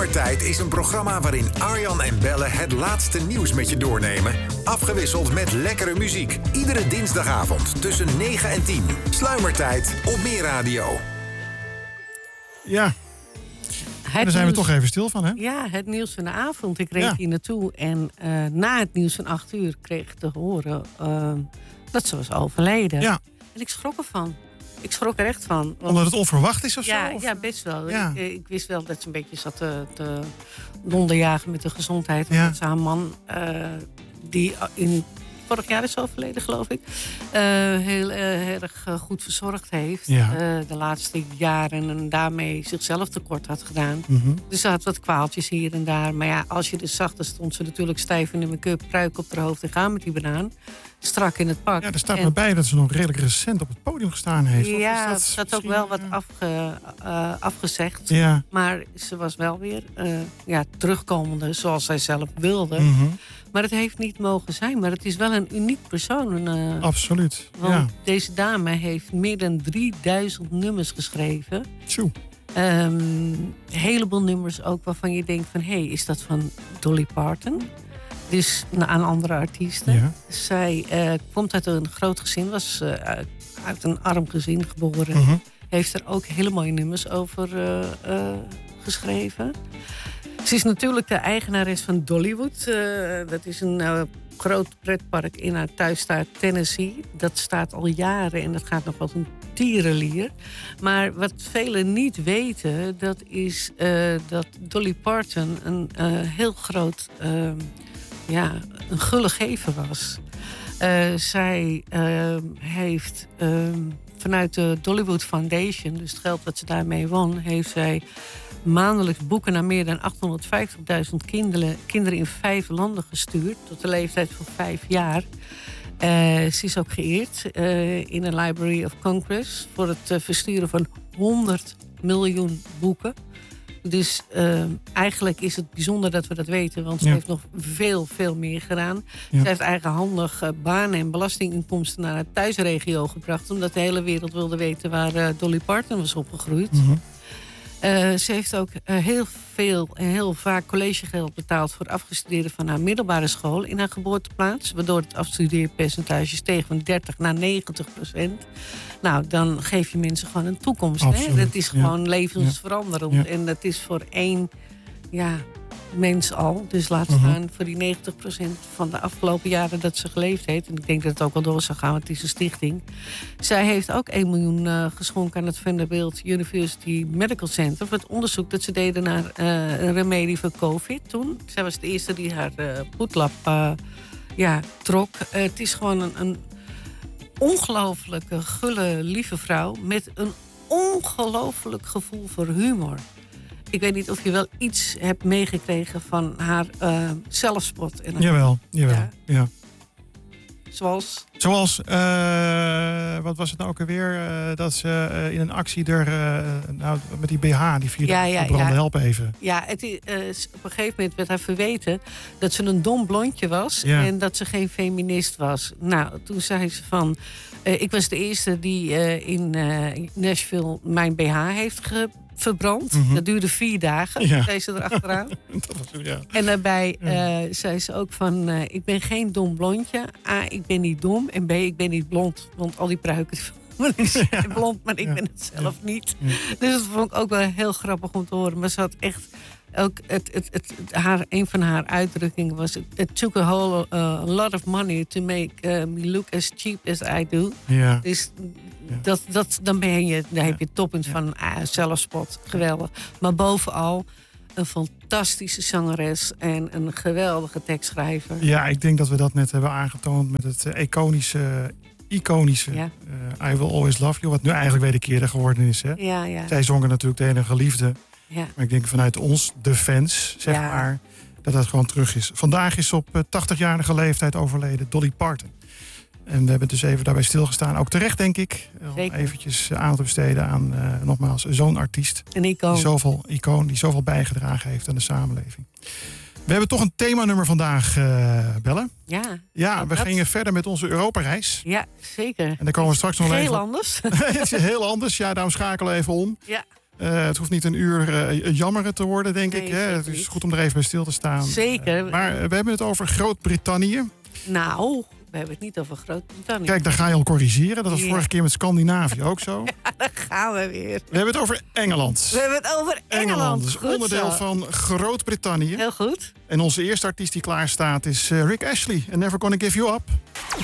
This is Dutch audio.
Sluimertijd is een programma waarin Arjan en Belle het laatste nieuws met je doornemen. Afgewisseld met lekkere muziek. Iedere dinsdagavond tussen 9 en 10. Sluimertijd op Meer Radio. Ja. Daar zijn we toch even stil van, hè? Ja, het nieuws van de avond. Ik reed hier naartoe en na het nieuws van 8 uur kreeg ik te horen dat ze was overleden. Ja. En ik schrok ervan. Ik schrok er echt van. Omdat het onverwacht is of zo? Of? Ja, best wel. Ja. Ik wist wel dat ze een beetje zat te donderjagen met de gezondheid. Ja. Omdat ze haar man, die vorig jaar is overleden, geloof ik, heel erg goed verzorgd heeft. Ja. De laatste jaren en daarmee zichzelf tekort had gedaan. Mm-hmm. Dus ze had wat kwaaltjes hier en daar. Maar ja, als je dus zag, dan stond ze natuurlijk stijf in de make-up, pruik op haar hoofd en gaan met die banaan. Strak in het pak. Ja, er staat maar bij dat ze nog redelijk recent op het podium gestaan heeft. Ja, is dat had ook wel wat afgezegd. Ja. Maar ze was wel weer terugkomende zoals zij zelf wilde. Mm-hmm. Maar het heeft niet mogen zijn. Maar het is wel een uniek persoon. Absoluut. Want deze dame heeft meer dan 3000 nummers geschreven. Tjoe. Een heleboel nummers ook waarvan je denkt van... hé, is dat van Dolly Parton? Dus aan andere artiesten. Ja. Zij komt uit een groot gezin, was uit een arm gezin geboren. Mm-hmm. Heeft er ook hele mooie nummers over geschreven. Ze is natuurlijk de eigenares van Dollywood. Dat is een groot pretpark in haar thuisstaat Tennessee. Dat staat al jaren en dat gaat nog wat een tierenlier. Maar wat velen niet weten, dat is dat Dolly Parton een heel groot... een gulle gever was. Zij heeft vanuit de Dollywood Foundation, dus het geld dat ze daarmee won, heeft zij maandelijks boeken naar meer dan 850.000 kinderen in 5 landen gestuurd, tot de leeftijd van 5 jaar. Ze is ook geëerd in de Library of Congress voor het versturen van 100 miljoen boeken. Dus eigenlijk is het bijzonder dat we dat weten. Want ze heeft nog veel meer gedaan. Ja. Ze heeft eigenhandig banen en belastinginkomsten naar haar thuisregio gebracht. Omdat de hele wereld wilde weten waar Dolly Parton was opgegroeid. Mm-hmm. Ze heeft ook heel veel en heel vaak collegegeld betaald voor afgestudeerden van haar middelbare school in haar geboorteplaats. Waardoor het afstudeerpercentage steeg van 30 naar 90%. Nou, dan geef je mensen gewoon een toekomst. Hè? Dat is gewoon levensveranderend. Ja. En dat is voor één mens al. Dus laat staan voor die 90% van de afgelopen jaren dat ze geleefd heeft. En ik denk dat het ook wel door zou gaan, want het is een stichting. Zij heeft ook 1 miljoen geschonken aan het Vanderbilt University Medical Center voor het onderzoek dat ze deden naar een remedie voor COVID toen. Zij was de eerste die haar poetlap trok. Het is gewoon een ongelooflijke, gulle, lieve vrouw met een ongelooflijk gevoel voor humor. Ik weet niet of je wel iets hebt meegekregen van haar zelfspot. En Jawel. Ja. Zoals, wat was het nou ook alweer? Dat ze in een actie met die BH, die vierde branden, help even. Ja, het is, op een gegeven moment werd haar verweten dat ze een dom blondje was en dat ze geen feminist was. Nou, toen zei ze van, ik was de eerste die in Nashville mijn BH heeft verbrand. Mm-hmm. Dat duurde 4 dagen, zei ze erachteraan. En daarbij zei ze ook van, ik ben geen dom blondje. A, ik ben niet dom. En B, ik ben niet blond. Want al die pruiken zijn blond, maar ik ben het zelf niet. Ja. Dus dat vond ik ook wel heel grappig om te horen. Maar ze had echt ook een van haar uitdrukkingen was: it took a lot of money to make me look as cheap as I do. Ja. Dus dan heb je het toppunt van zelfspot. Geweldig. Maar bovenal een fantastische zangeres en een geweldige tekstschrijver. Ja, ik denk dat we dat net hebben aangetoond met het iconische I Will Always Love You, wat nu eigenlijk wederkerig geworden is. Hè? Ja. Zij zongen natuurlijk de enige liefde. Ja. Maar ik denk vanuit ons, de fans, zeg maar, dat gewoon terug is. Vandaag is op 80-jarige leeftijd overleden Dolly Parton. En we hebben dus even daarbij stilgestaan. Ook terecht, denk ik. Om eventjes aandacht te besteden aan, nogmaals, zo'n artiest. Een icoon. Die zoveel bijgedragen heeft aan de samenleving. We hebben toch een themanummer vandaag, Belle. Ja, we gingen verder met onze Europa-reis. Ja, zeker. En daar komen we straks nog heel even... anders. Het is heel anders, daarom schakelen we even om. Ja. Het hoeft niet een uur jammeren te worden, denk ik. Hè? Het is goed om er even bij stil te staan. Zeker. Maar we hebben het over Groot-Brittannië. Nou, we hebben het niet over Groot-Brittannië. Kijk, daar ga je al corrigeren. Dat was vorige keer met Scandinavië ook zo. Ja, daar gaan we weer. We hebben het over Engeland. We hebben het over Engeland. Dat is goed onderdeel zo. van Groot-Brittannië. Heel goed. En onze eerste artiest die klaar staat is Rick Astley. And Never Gonna Give You Up.